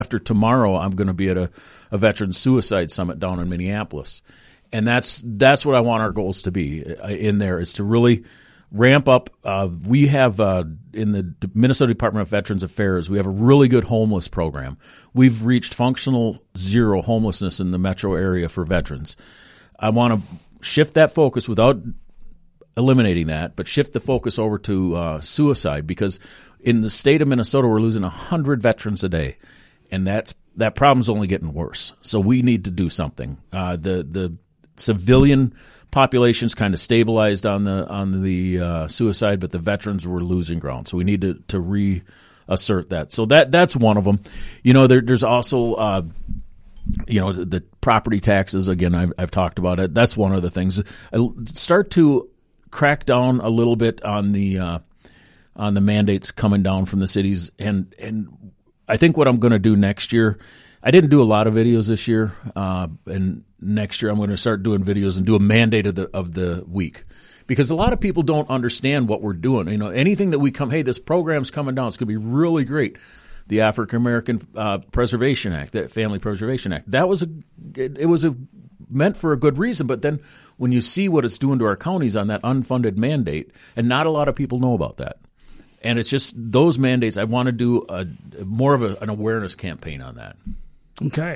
after tomorrow, I'm going to be at a veteran suicide summit down in Minneapolis. And that's what I want our goals to be in there, is to really ramp up. We have in the Minnesota Department of Veterans Affairs, we have a really good homeless program. We've reached functional zero homelessness in the metro area for veterans. I want to shift that focus without eliminating that, but shift the focus over to suicide, because in the state of Minnesota, we're losing 100 veterans a day, and that problem's only getting worse. So we need to do something. The civilian population's kind of stabilized on the suicide, but the veterans were losing ground. So we need to reassert that. So that's one of them. There's also the property taxes. Again, I've talked about it. That's one of the things. Start to crack down a little bit on the mandates coming down from the cities, and I think what I'm going to do next year. I didn't do a lot of videos this year, and next year I'm going to start doing videos and do a mandate of the week, because a lot of people don't understand what we're doing. Anything that we hey, this program's coming down, it's going to be really great. The African American Preservation Act, that Family Preservation Act, it was meant for a good reason. But then when you see what it's doing to our counties on that unfunded mandate, and not a lot of people know about that. And it's just those mandates. I want to do more of an awareness campaign on that. Okay.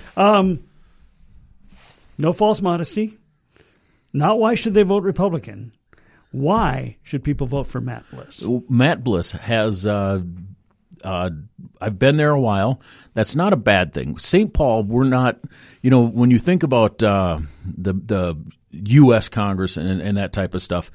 No false modesty. Not why should they vote Republican. Why should people vote for Matt Bliss? Matt Bliss has I've been there a while. That's not a bad thing. St. Paul, we're not, when you think about the U.S. Congress and that type of stuff,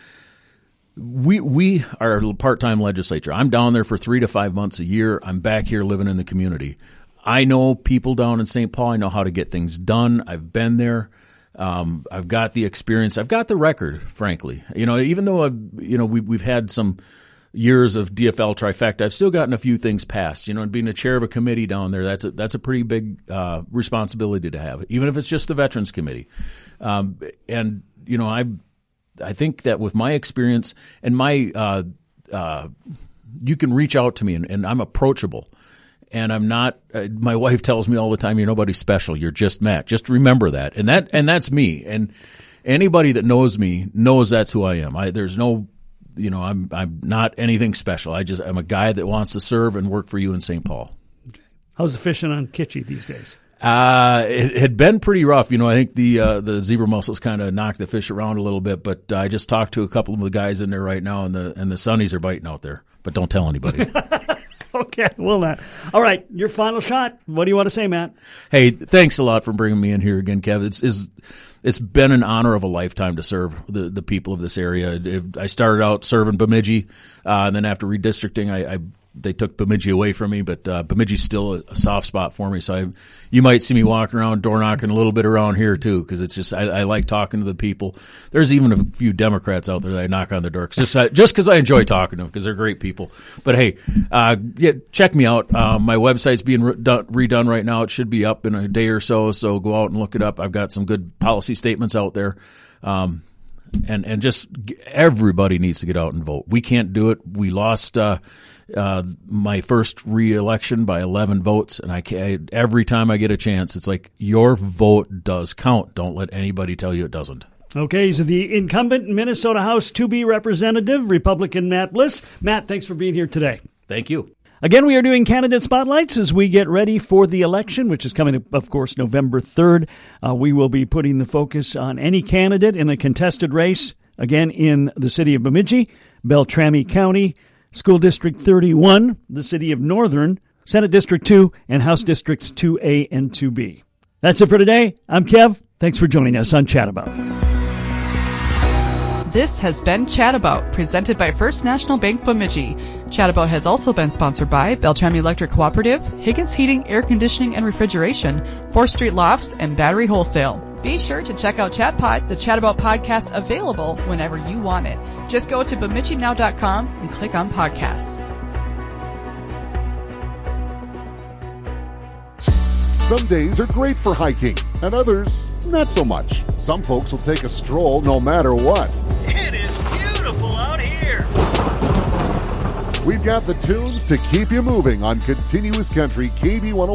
we are a part-time legislature. I'm down there for 3 to 5 months a year. I'm back here living in the community. I know people down in St. Paul. I know how to get things done. I've been there. I've got the experience. I've got the record, frankly. Even though we've had some years of DFL trifecta, I've still gotten a few things passed. And being a chair of a committee down there, that's a pretty big responsibility to have, even if it's just the Veterans Committee. I think that with my experience and my you can reach out to me, and I'm approachable. And I'm not. My wife tells me all the time, "You're nobody special. You're just Matt. Just remember that." And that's me. And anybody that knows me knows that's who I am. There's no, I'm not anything special. I'm a guy that wants to serve and work for you in St. Paul. How's the fishing on Kitchie these days? It had been pretty rough. I think the zebra mussels kind of knocked the fish around a little bit. But I just talked to a couple of the guys in there right now, and the sunnies are biting out there. But don't tell anybody. Okay, will not. All right, your final shot. What do you want to say, Matt? Hey, thanks a lot for bringing me in here again, Kev. It's been an honor of a lifetime to serve the people of this area. I started out serving Bemidji, and then after redistricting, they took Bemidji away from me, but Bemidji's still a soft spot for me. So you might see me walking around, door knocking a little bit around here too, because it's just I like talking to the people. There's even a few Democrats out there that I knock on their door just because I enjoy talking to them, because they're great people. But hey, check me out. My website's being redone right now. It should be up in a day or so. So go out and look it up. I've got some good policy statements out there. And just everybody needs to get out and vote. We can't do it. We lost my first re-election by 11 votes, and every time I get a chance, it's like, your vote does count. Don't let anybody tell you it doesn't. Okay, so the incumbent Minnesota House 2B representative, Republican Matt Bliss. Matt, thanks for being here today. Thank you. Again, we are doing candidate spotlights as we get ready for the election, which is coming up, of course, November 3rd. We will be putting the focus on any candidate in a contested race, again, in the city of Bemidji, Beltrami County, School District 31, the city of Northern, Senate District 2, and House Districts 2A and 2B. That's it for today. I'm Kev. Thanks for joining us on Chat About. This has been Chat About, presented by First National Bank Bemidji. Chat About has also been sponsored by Beltrami Electric Cooperative, Higgins Heating, Air Conditioning and Refrigeration, 4th Street Lofts, and Battery Wholesale. Be sure to check out ChatPod, the Chat About podcast, available whenever you want it. Just go to BemidjiNow.com and click on podcasts. Some days are great for hiking, and others not so much. Some folks will take a stroll no matter what. It is beautiful out here. We've got the tunes to keep you moving on Continuous Country KB101.